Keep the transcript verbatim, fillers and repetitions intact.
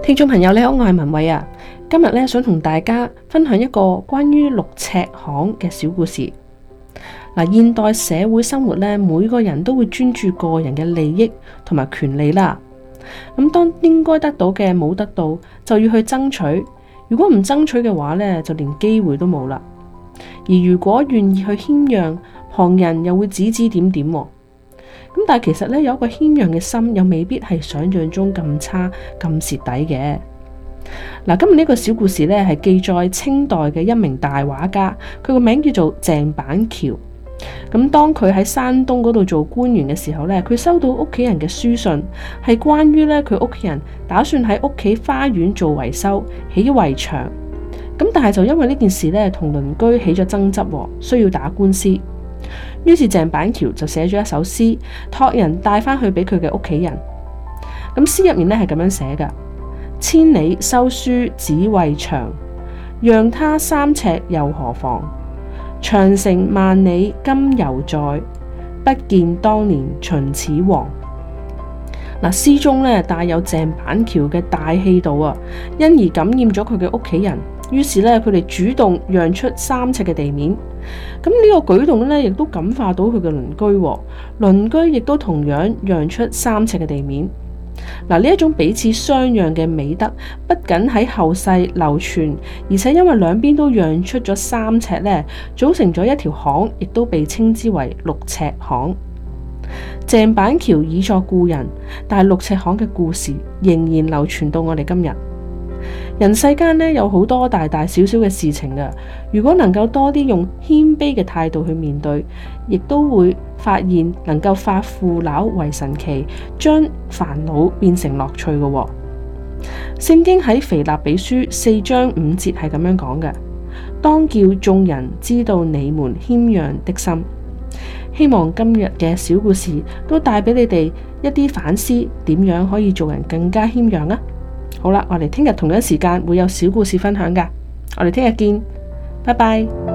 聽眾朋友你好，我係文慧啊。今日咧想同大家分享一個關於六尺巷嘅小故事。嗱，現代社會生活咧，每個人都會專注個人嘅利益同埋權利啦。咁當應該得到嘅冇得到，就要去爭取。如果唔爭取嘅話咧，就連機會都冇啦。而如果願意去謙讓，旁人又會指指點點。咁但係其實咧，有一個謙讓嘅心，又未必係想象中咁差、咁蝕底嘅。嗱，今日呢個小故事咧，係記載清代嘅一名大畫家，佢個名叫做鄭板橋。咁當佢喺山東嗰度做官員嘅時候咧，佢收到屋企人嘅書信，係關於咧佢屋企人打算喺屋企花園做維修、起圍牆。咁但係就因為呢件事咧，同鄰居起咗爭執，需要打官司。於是鄭板橋就寫咗一首詩，託人帶返去俾佢嘅屋企人。咁詩入面咧係咁樣寫噶：千里修書只為牆，讓他三尺又何妨？長城萬里今猶在，不見當年秦始皇。嗱，詩中咧帶有鄭板橋嘅大氣度啊，因而感染咗佢嘅屋企人。於是咧，佢哋主動讓出三尺嘅地面。咁呢個舉動咧，亦都感化到佢嘅鄰居，鄰居亦都同樣讓出三尺嘅地面。嗱，呢一種彼此相讓嘅美德，不僅喺後世流傳，而且因為兩邊都讓出咗三尺咧，組成咗一條巷，亦都被稱之為六尺巷。鄭板橋已作故人，但係六尺巷嘅故事仍然流傳到我哋今日。人世間呢，有好多大大小小嘅事情噶，如果能夠多啲用謙卑嘅態度去面對，亦都會發現能夠化腐朽為神奇，將煩惱變成樂趣噶。聖經喺腓立比書四章五節係咁樣講嘅：當叫眾人知道你們謙讓的心。希望今日嘅小故事都帶俾你哋一啲反思，點樣可以做人更加謙讓啊！好啦，我哋聽日同樣時間會有小故事分享噶，我哋聽日見，拜拜。